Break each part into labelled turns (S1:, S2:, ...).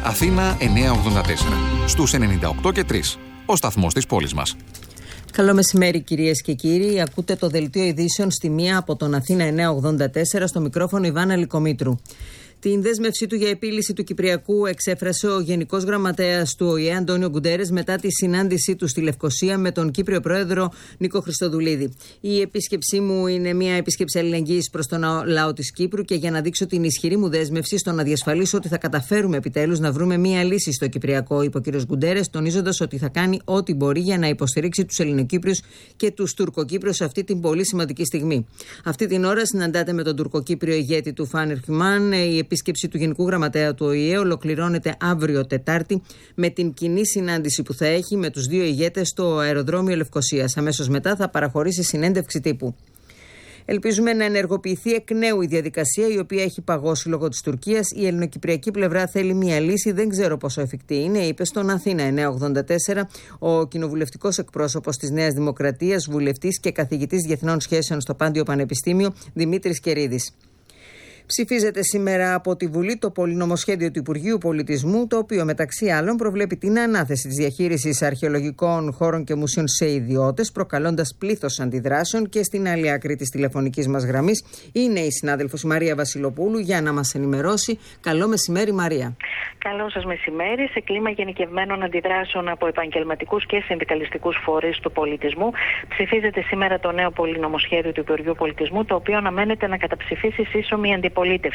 S1: Αθήνα 984. Στους 98 και 3. Ο σταθμός της πόλης μας.
S2: Καλό μεσημέρι, κυρίες και κύριοι. Ακούτε το δελτίο ειδήσεων στη μία από τον Αθήνα 984, στο μικρόφωνο Ιβάνα Λυκομήτρου. Την δέσμευσή του για επίλυση του Κυπριακού εξέφρασε ο Γενικός Γραμματέας του ΟΗΕ, Αντώνιο Γκουντέρες, μετά τη συνάντησή του στη Λευκοσία με τον Κύπριο Πρόεδρο Νίκο Χριστοδουλίδη. Η επίσκεψή μου είναι μια επίσκεψη αλληλεγγύης προς τον λαό της Κύπρου και για να δείξω την ισχυρή μου δέσμευση στο να διασφαλίσω ότι θα καταφέρουμε επιτέλους να βρούμε μια λύση στο Κυπριακό, είπε ο κ. Γκουντέρες, τονίζοντας ότι θα κάνει ό,τι μπορεί για να υποστηρίξει τους Ελληνοκύπριους και τους Τουρκοκύπριους σε αυτή την πολύ σημαντική στιγμή. Αυτή την ώρα συναντάται με τον Τουρκοκύπριο ηγέτη του Φάνερ Χιμάν. Η επίσκεψη του Γενικού Γραμματέα του ΟΗΕ ολοκληρώνεται αύριο Τετάρτη με την κοινή συνάντηση που θα έχει με τους δύο ηγέτες στο αεροδρόμιο Λευκοσίας. Αμέσως μετά θα παραχωρήσει συνέντευξη τύπου. Ελπίζουμε να ενεργοποιηθεί εκ νέου η διαδικασία, η οποία έχει παγώσει λόγω της Τουρκίας. Η ελληνοκυπριακή πλευρά θέλει μια λύση, δεν ξέρω πόσο εφικτή είναι, είπε στον Αθήνα 984 ο κοινοβουλευτικός εκπρόσωπος της Νέας Δημοκρατίας, βουλευτής και καθηγητής διεθνών σχέσεων στο Πάντιο Πανεπιστήμιο, Δημήτρης Κερίδης. Ψηφίζεται σήμερα από τη Βουλή το πολυνομοσχέδιο του Υπουργείου Πολιτισμού, το οποίο μεταξύ άλλων προβλέπει την ανάθεση της διαχείρισης αρχαιολογικών χώρων και μουσείων σε ιδιώτες, προκαλώντας πλήθος αντιδράσεων. Και στην άλλη άκρη της τηλεφωνικής μας γραμμής είναι η συνάδελφος Μαρία Βασιλοπούλου για να μας ενημερώσει. Καλό μεσημέρι, Μαρία.
S3: Καλό σας μεσημέρι. Σε κλίμα γενικευμένων αντιδράσεων από επαγγελματικούς και συνδικαλιστικούς φορείς του πολιτισμού, ψηφίζεται σήμερα το νέο πολυνομοσχέδιο του Υπουργείου Πολιτισμού, το οποίο αναμένεται να καταψηφίσει σύσσωμη αντιπολίτευση.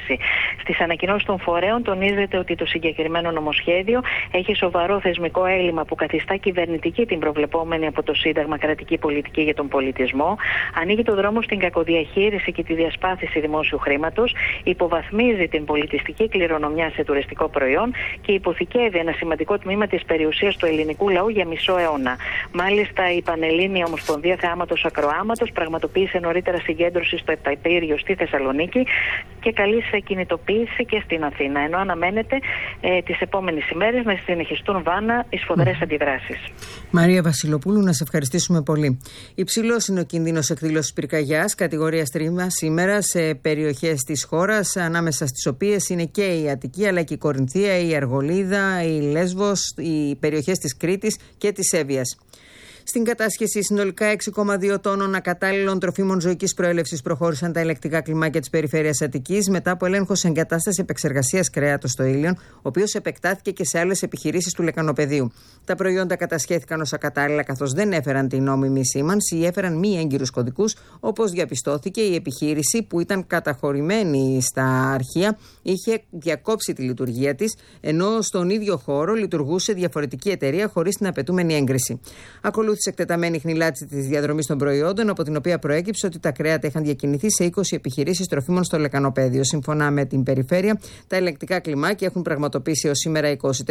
S3: Στις ανακοινώσεις των φορέων τονίζεται ότι το συγκεκριμένο νομοσχέδιο έχει σοβαρό θεσμικό έλλειμμα που καθιστά κυβερνητική την προβλεπόμενη από το Σύνταγμα κρατική πολιτική για τον πολιτισμό, ανοίγει το δρόμο στην κακοδιαχείριση και τη διασπάθηση δημόσιου χρήματος, υποβαθμίζει την πολιτιστική κληρονομιά σε τουριστικό προϊόν και υποθηκεύει ένα σημαντικό τμήμα της περιουσίας του ελληνικού λαού για μισό αιώνα. Μάλιστα, η Πανελλήνια Ομοσπονδία Θεάματος Ακροάματος πραγματοποίησε νωρίτερα συγκέντρωση στο Επταετήριο στη Θεσσαλονίκη και καλή σε κινητοποίηση και στην Αθήνα, ενώ αναμένεται τις επόμενες ημέρες να συνεχιστούν βάνα οι σφοδρές αντιδράσεις.
S2: Μαρία Βασιλοπούλου, να σε ευχαριστήσουμε πολύ. Υψηλός είναι ο κίνδυνος εκδήλωσης πυρκαγιάς κατηγορίας 3 σήμερα σε περιοχές της χώρας, ανάμεσα στις οποίες είναι και η Αττική, αλλά και η Κορινθία, η Αργολίδα, η Λέσβος, οι περιοχές της Κρήτης και της Εύβοιας. Στην κατάσχεση συνολικά 6,2 τόνων ακατάλληλων τροφίμων ζωικής προέλευσης προχώρησαν τα ελεκτικά κλιμάκια της περιφέρειας Αττικής μετά από έλεγχο σε εγκατάσταση επεξεργασίας κρέατος στο Ήλιον, ο οποίος επεκτάθηκε και σε άλλες επιχειρήσεις του λεκανοπεδίου. Τα προϊόντα κατασχέθηκαν ως ακατάλληλα, καθώς δεν έφεραν την νόμιμη σήμανση ή έφεραν μη έγκυρους κωδικούς. Όπως διαπιστώθηκε, η επιχείρηση που ήταν καταχωρημένη στα αρχεία είχε διακόψει τη λειτουργία της, ενώ στον ίδιο χώρο λειτουργούσε διαφορετική εταιρεία χωρίς την απαιτούμενη έγκριση. Ακολούθησε εκτεταμένη χνηλάτιση της διαδρομής των προϊόντων, από την οποία προέκυψε ότι τα κρέατα είχαν διακινηθεί σε 20 επιχειρήσεις τροφίμων στο λεκανοπέδιο. Σύμφωνα με την περιφέρεια, τα ελεγκτικά κλιμάκια έχουν πραγματοποιήσει ως σήμερα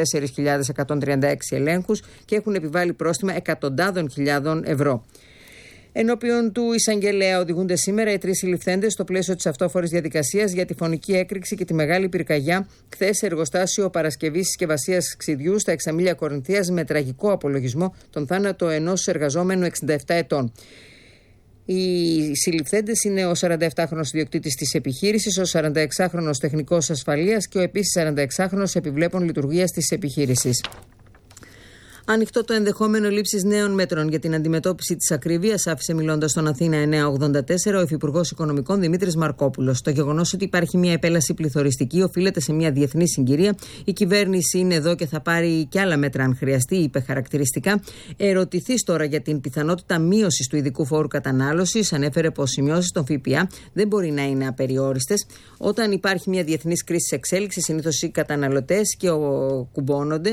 S2: 24.136 ελέγχους και έχουν επιβάλει πρόστιμα εκατοντάδων χιλιάδων ευρώ. Ενώπιον του εισαγγελέα οδηγούνται σήμερα οι 3 συλληφθέντες στο πλαίσιο της αυτόφορης διαδικασίας για τη φωνική έκρηξη και τη μεγάλη πυρκαγιά χθες σε εργοστάσιο παρασκευής συσκευασίας ξυδιού στα Εξαμήλια Κορινθίας, με τραγικό απολογισμό τον θάνατο ενός εργαζόμενου 67 ετών. Οι συλληφθέντες είναι ο 47χρονος ιδιοκτήτης της επιχείρησης, ο 46χρονος τεχνικός ασφαλείας και ο επίσης 46χρονος επιβλέπων λειτουργίας της επιχείρησης. Ανοιχτό το ενδεχόμενο λήψης νέων μέτρων για την αντιμετώπιση της ακρίβειας, άφησε μιλώντας στον Αθήνα 984 ο Υφυπουργός Οικονομικών Δημήτρης Μαρκόπουλος. Το γεγονός ότι υπάρχει μια επέλαση πληθωριστική οφείλεται σε μια διεθνή συγκυρία. Η κυβέρνηση είναι εδώ και θα πάρει και άλλα μέτρα αν χρειαστεί, είπε χαρακτηριστικά. Ερωτηθείς τώρα για την πιθανότητα μείωσης του ειδικού φόρου κατανάλωσης, ανέφερε πως οι μειώσεις των ΦΠΑ δεν μπορεί να είναι απεριόριστες. Όταν υπάρχει μια διεθνής κρίση εξέλιξη, συνήθως οι καταναλωτές και κουμπώνονται